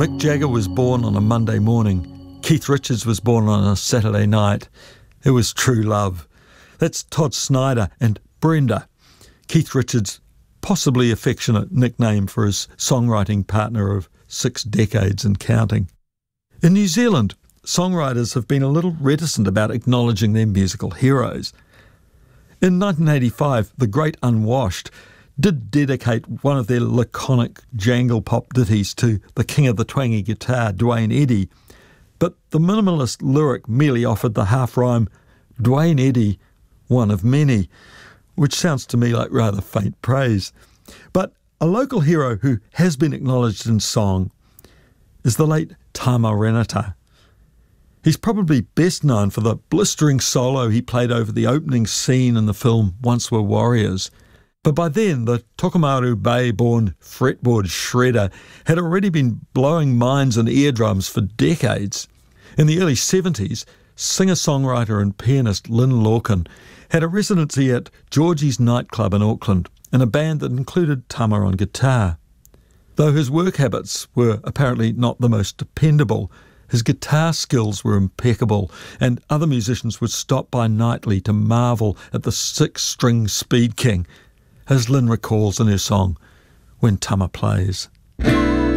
Mick Jagger was born on a Monday morning. Keith Richards was born on a Saturday night. It was true love. That's Todd Snyder and Brenda, Keith Richards' possibly affectionate nickname for his songwriting partner of 6 decades and counting. In New Zealand, songwriters have been a little reticent about acknowledging their musical heroes. In 1985, the Great Unwashed did dedicate one of their laconic jangle pop ditties to the king of the twangy guitar, Duane Eddy, but the minimalist lyric merely offered the half-rhyme, Duane Eddy, one of many, which sounds to me like rather faint praise. But a local hero who has been acknowledged in song is the late Tama Renata. He's probably best known for the blistering solo he played over the opening scene in the film Once Were Warriors. But by then, the Tokomaru Bay-born fretboard shredder had already been blowing minds and eardrums for decades. In the early 70s, singer-songwriter and pianist Lynn Lorcan had a residency at Georgie's nightclub in Auckland in a band that included Tama on guitar. Though his work habits were apparently not the most dependable, his guitar skills were impeccable, and other musicians would stop by nightly to marvel at the 6-string Speed King, as Lynn recalls in her song, When Tama Plays.